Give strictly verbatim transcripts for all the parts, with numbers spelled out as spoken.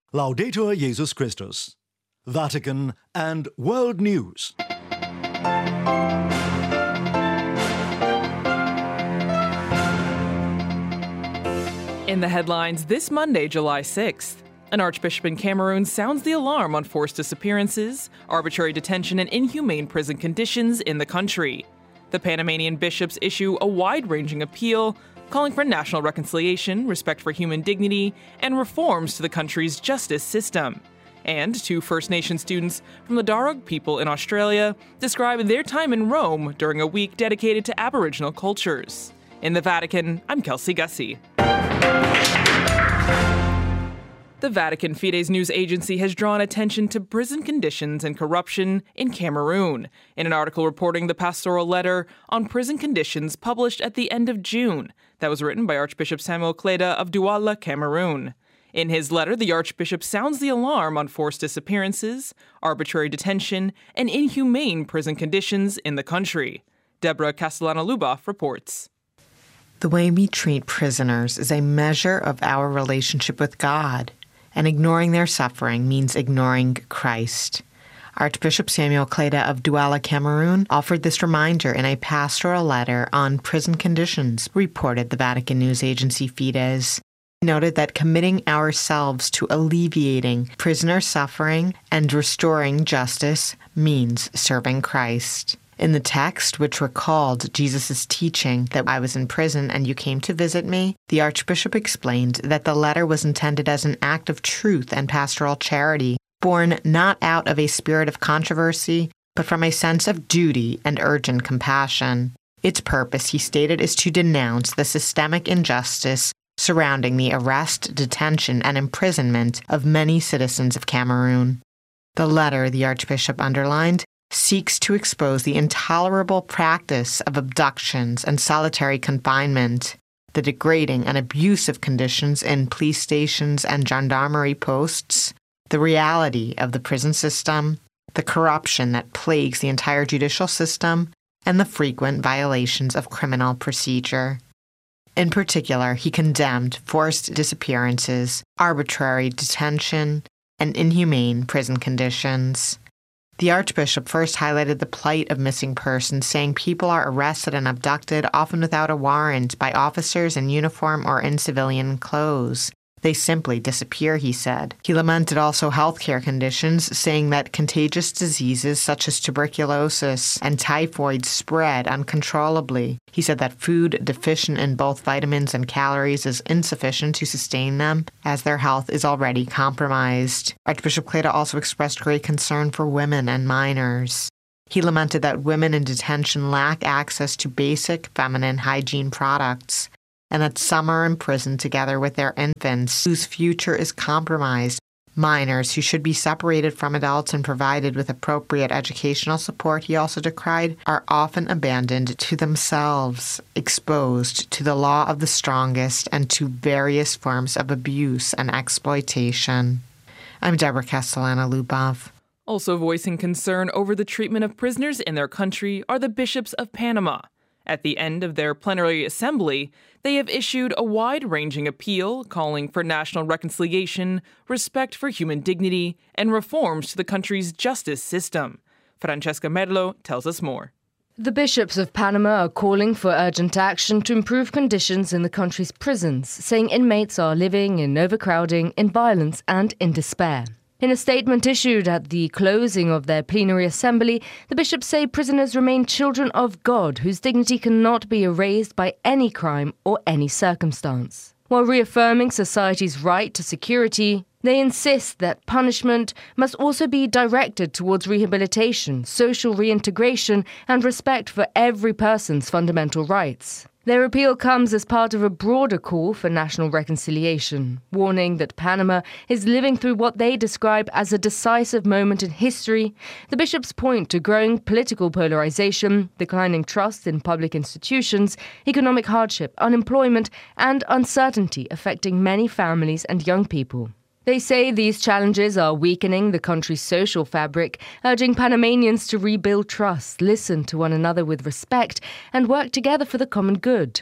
Laudetur Jesus Christus. Vatican and World News. In the headlines this Monday, July sixth, an archbishop in Cameroon sounds the alarm on forced disappearances, arbitrary detention, and inhumane prison conditions in the country. The Panamanian bishops issue a wide-ranging appeal calling for national reconciliation, respect for human dignity, and reforms to the country's justice system. And two First Nation students from the Darug people in Australia describe their time in Rome during a week dedicated to Aboriginal cultures. In the Vatican, I'm Kelsey Gussie. The Vatican Fides news agency has drawn attention to prison conditions and corruption in Cameroon in an article reporting the pastoral letter on prison conditions published at the end of June that was written by Archbishop Samuel Kleda of Douala, Cameroon. In his letter, the Archbishop sounds the alarm on forced disappearances, arbitrary detention, and inhumane prison conditions in the country. Deborah Castellano-Luboff reports. The way we treat prisoners is a measure of our relationship with God, and ignoring their suffering means ignoring Christ. Archbishop Samuel Kleda of Douala, Cameroon, offered this reminder in a pastoral letter on prison conditions, reported the Vatican news agency Fides. He noted that committing ourselves to alleviating prisoner suffering and restoring justice means serving Christ. In the text, which recalled Jesus' teaching that I was in prison and you came to visit me, the Archbishop explained that the letter was intended as an act of truth and pastoral charity, born not out of a spirit of controversy, but from a sense of duty and urgent compassion. Its purpose, he stated, is to denounce the systemic injustice surrounding the arrest, detention, and imprisonment of many citizens of Cameroon. The letter, the Archbishop underlined, seeks to expose the intolerable practice of abductions and solitary confinement, the degrading and abusive conditions in police stations and gendarmerie posts, the reality of the prison system, the corruption that plagues the entire judicial system, and the frequent violations of criminal procedure. In particular, he condemned forced disappearances, arbitrary detention, and inhumane prison conditions. The Archbishop first highlighted the plight of missing persons, saying people are arrested and abducted, often without a warrant, by officers in uniform or in civilian clothes. They simply disappear, he said. He lamented also healthcare conditions, saying that contagious diseases such as tuberculosis and typhoid spread uncontrollably. He said that food deficient in both vitamins and calories is insufficient to sustain them, as their health is already compromised. Archbishop Kleda also expressed great concern for women and minors. He lamented that women in detention lack access to basic feminine hygiene products, and that some are imprisoned together with their infants, whose future is compromised. Minors who should be separated from adults and provided with appropriate educational support, he also decried, are often abandoned to themselves, exposed to the law of the strongest and to various forms of abuse and exploitation. I'm Deborah Castellano-Luboff. Also voicing concern over the treatment of prisoners in their country are the bishops of Panama. At the end of their plenary assembly, they have issued a wide-ranging appeal calling for national reconciliation, respect for human dignity, and reforms to the country's justice system. Francesca Merlo tells us more. The bishops of Panama are calling for urgent action to improve conditions in the country's prisons, saying inmates are living in overcrowding, in violence, and in despair. In a statement issued at the closing of their plenary assembly, the bishops say prisoners remain children of God whose dignity cannot be erased by any crime or any circumstance. While reaffirming society's right to security, they insist that punishment must also be directed towards rehabilitation, social reintegration, and respect for every person's fundamental rights. Their appeal comes as part of a broader call for national reconciliation, warning that Panama is living through what they describe as a decisive moment in history. The bishops point to growing political polarization, declining trust in public institutions, economic hardship, unemployment, and uncertainty affecting many families and young people. They say these challenges are weakening the country's social fabric, urging Panamanians to rebuild trust, listen to one another with respect, and work together for the common good.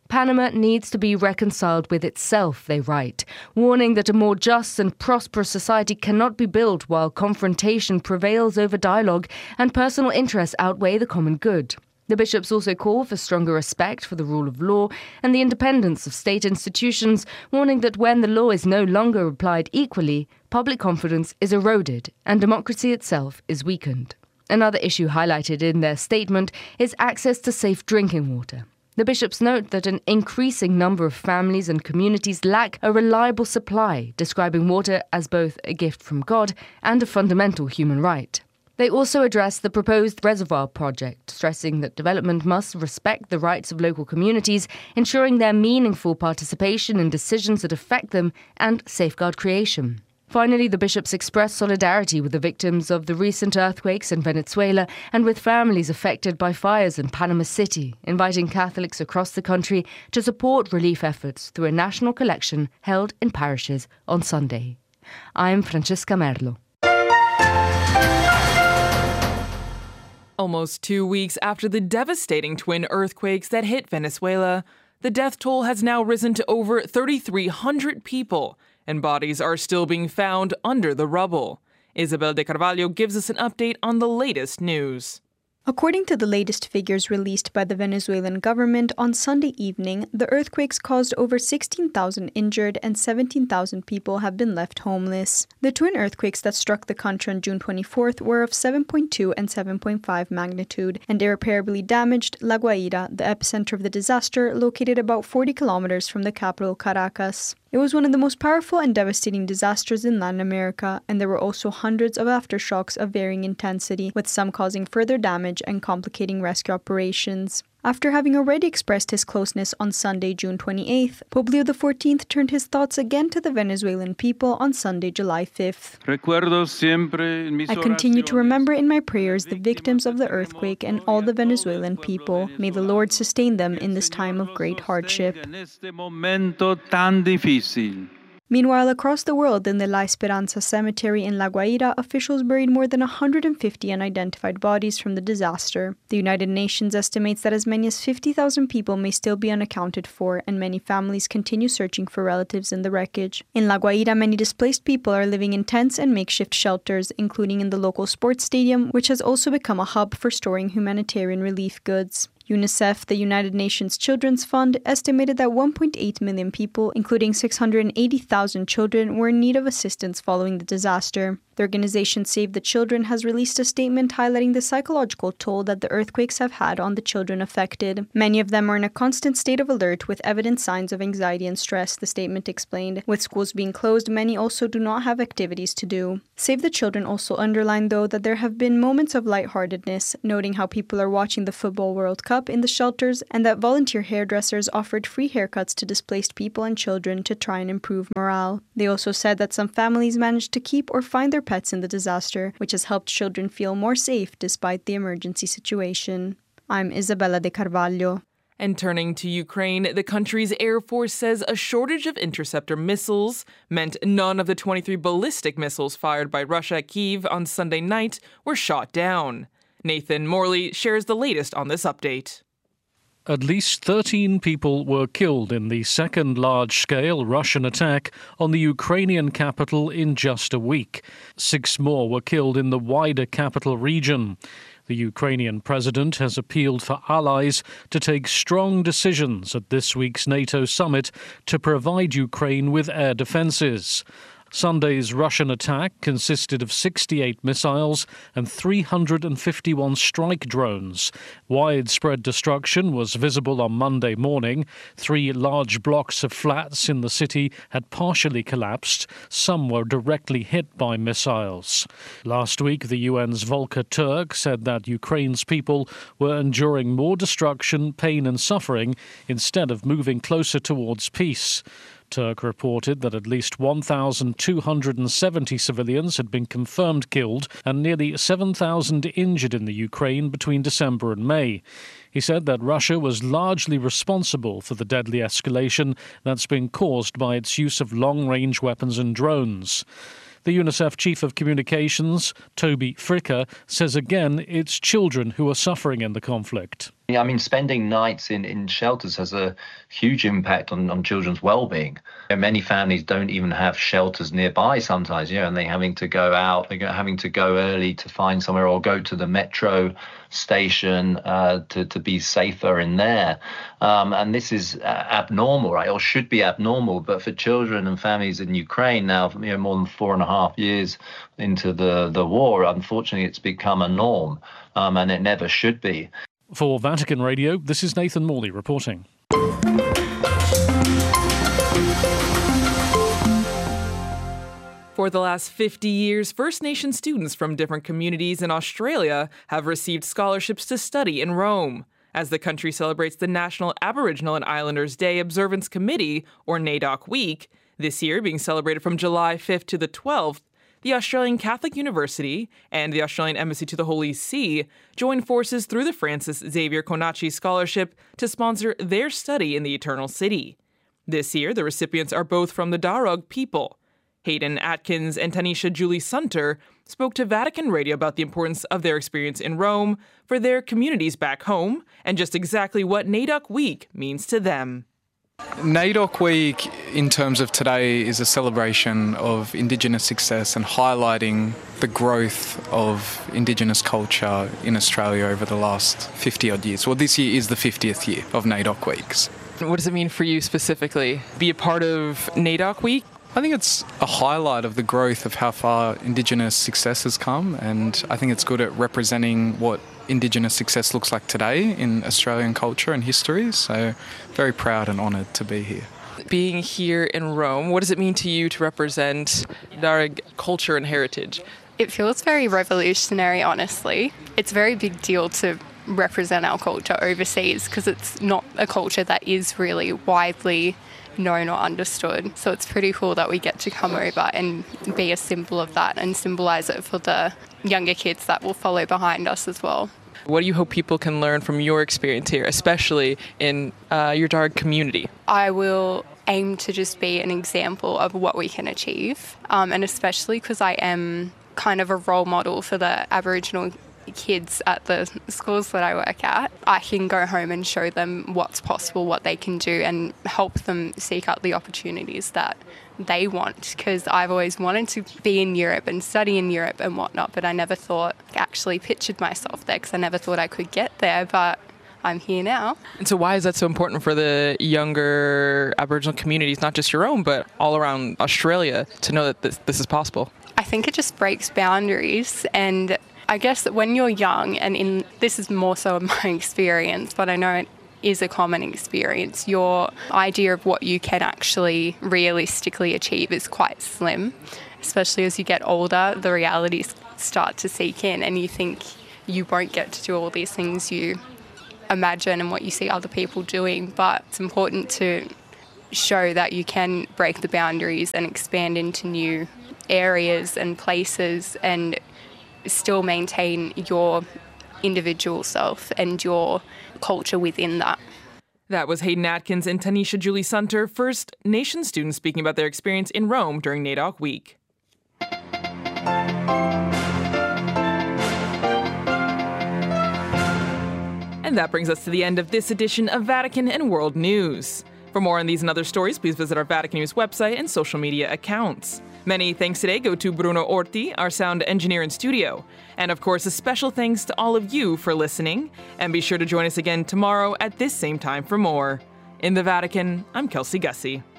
Panama needs to be reconciled with itself, they write, warning that a more just and prosperous society cannot be built while confrontation prevails over dialogue and personal interests outweigh the common good. The bishops also call for stronger respect for the rule of law and the independence of state institutions, warning that when the law is no longer applied equally, public confidence is eroded and democracy itself is weakened. Another issue highlighted in their statement is access to safe drinking water. The bishops note that an increasing number of families and communities lack a reliable supply, describing water as both a gift from God and a fundamental human right. They also address the proposed reservoir project, stressing that development must respect the rights of local communities, ensuring their meaningful participation in decisions that affect them and safeguard creation. Finally, the bishops expressed solidarity with the victims of the recent earthquakes in Venezuela and with families affected by fires in Panama City, inviting Catholics across the country to support relief efforts through a national collection held in parishes on Sunday. I'm Francesca Merlo. Almost two weeks after the devastating twin earthquakes that hit Venezuela, the death toll has now risen to over thirty-three hundred people, and bodies are still being found under the rubble. Isabel de Carvalho gives us an update on the latest news. According to the latest figures released by the Venezuelan government on Sunday evening, the earthquakes caused over sixteen thousand injured and seventeen thousand people have been left homeless. The twin earthquakes that struck the country on June twenty-fourth were of seven point two and seven point five magnitude and irreparably damaged La Guaira, the epicenter of the disaster, located about forty kilometers from the capital Caracas. It was one of the most powerful and devastating disasters in Latin America, and there were also hundreds of aftershocks of varying intensity, with some causing further damage and complicating rescue operations. After having already expressed his closeness on Sunday, June twenty-eighth, Pope Leo the fourteenth turned his thoughts again to the Venezuelan people on Sunday, July fifth. I continue to remember in my prayers the victims of the earthquake and all the Venezuelan people. May the Lord sustain them in this time of great hardship. Meanwhile, across the world in the La Esperanza cemetery in La Guaira, officials buried more than one hundred fifty unidentified bodies from the disaster. The United Nations estimates that as many as fifty thousand people may still be unaccounted for, and many families continue searching for relatives in the wreckage. In La Guaira, many displaced people are living in tents and makeshift shelters, including in the local sports stadium, which has also become a hub for storing humanitarian relief goods. UNICEF, the United Nations Children's Fund, estimated that one point eight million people, including six hundred eighty thousand children, were in need of assistance following the disaster. The organization Save the Children has released a statement highlighting the psychological toll that the earthquakes have had on the children affected. Many of them are in a constant state of alert with evident signs of anxiety and stress, the statement explained. With schools being closed, many also do not have activities to do. Save the Children also underlined, though, that there have been moments of lightheartedness, noting how people are watching the Football World Cup in the shelters and that volunteer hairdressers offered free haircuts to displaced people and children to try and improve morale. They also said that some families managed to keep or find their pets in the disaster, which has helped children feel more safe despite the emergency situation. I'm Isabella de Carvalho. And turning to Ukraine, the country's Air Force says a shortage of interceptor missiles meant none of the twenty-three ballistic missiles fired by Russia at Kyiv on Sunday night were shot down. Nathan Morley shares the latest on this update. At least thirteen people were killed in the second large-scale Russian attack on the Ukrainian capital in just a week. Six more were killed in the wider capital region. The Ukrainian president has appealed for allies to take strong decisions at this week's NATO summit to provide Ukraine with air defences. Sunday's Russian attack consisted of sixty-eight missiles and three hundred fifty-one strike drones. Widespread destruction was visible on Monday morning. Three large blocks of flats in the city had partially collapsed. Some were directly hit by missiles. Last week, the U N's Volker Turk said that Ukraine's people were enduring more destruction, pain and suffering instead of moving closer towards peace. Turk reported that at least one thousand two hundred seventy civilians had been confirmed killed and nearly seven thousand injured in the Ukraine between December and May. He said that Russia was largely responsible for the deadly escalation that's been caused by its use of long-range weapons and drones. The UNICEF Chief of Communications, Toby Fricker, says again it's children who are suffering in the conflict. Yeah, I mean, spending nights in, in shelters has a huge impact on, on children's well-being. You know, many families don't even have shelters nearby sometimes, you know, and they're having to go out, they're having to go early to find somewhere or go to the metro station uh, to, to be safer in there. Um, and this is uh, abnormal, right, or should be abnormal. But for children and families in Ukraine now, you know, more than four and a half years into the, the war, unfortunately, it's become a norm, um, and it never should be. For Vatican Radio, this is Nathan Morley reporting. For the last fifty years, First Nation students from different communities in Australia have received scholarships to study in Rome. As the country celebrates the National Aboriginal and Islanders Day Observance Committee, or NAIDOC Week, this year being celebrated from July fifth to the twelfth, the Australian Catholic University and the Australian Embassy to the Holy See joined forces through the Francis Xavier Conachi Scholarship to sponsor their study in the Eternal City. This year, the recipients are both from the Darug people. Hayden Atkins and Tanisha Julie Sunter spoke to Vatican Radio about the importance of their experience in Rome for their communities back home and just exactly what NAIDOC Week means to them. NAIDOC Week, in terms of today, is a celebration of Indigenous success and highlighting the growth of Indigenous culture in Australia over the last fifty-odd years. Well, this year is the fiftieth year of NAIDOC Weeks. What does it mean for you specifically? Be a part of NAIDOC Week? I think it's a highlight of the growth of how far Indigenous success has come, and I think it's good at representing what Indigenous success looks like today in Australian culture and history, so very proud and honoured to be here. Being here in Rome, what does it mean to you to represent Darug culture and heritage? It feels very revolutionary, honestly. It's a very big deal to represent our culture overseas because it's not a culture that is really widely known or understood. So it's pretty cool that we get to come over and be a symbol of that and symbolise it for the younger kids that will follow behind us as well. What do you hope people can learn from your experience here, especially in uh, your Darug community? I will aim to just be an example of what we can achieve, um, and especially because I am kind of a role model for the Aboriginal kids at the schools that I work at. I can go home and show them what's possible, what they can do, and help them seek out the opportunities that they want, because I've always wanted to be in Europe and study in Europe and whatnot, but I never thought, actually pictured myself there because I never thought I could get there, but I'm here now. And so why is that so important for the younger Aboriginal communities, not just your own, but all around Australia, to know that this, this is possible? I think it just breaks boundaries, and I guess that when you're young, and in this is more so my experience, but I know it is a common experience, your idea of what you can actually realistically achieve is quite slim. Especially as you get older, the realities start to seep in and you think you won't get to do all these things you imagine and what you see other people doing. But it's important to show that you can break the boundaries and expand into new areas and places and still maintain your individual self and your culture within that. That was Hayden Atkins and Tanisha Julie Sunter, First Nation students speaking about their experience in Rome during NAIDOC Week. And that brings us to the end of this edition of Vatican and World News. For more on these and other stories, please visit our Vatican News website and social media accounts. Many thanks today go to Bruno Orti, our sound engineer in studio. And of course, a special thanks to all of you for listening. And be sure to join us again tomorrow at this same time for more. In the Vatican, I'm Kelsey Gussie.